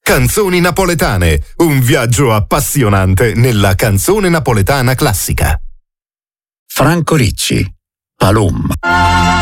Canzoni napoletane, un viaggio appassionante nella canzone napoletana classica. Franco Ricci, Palum.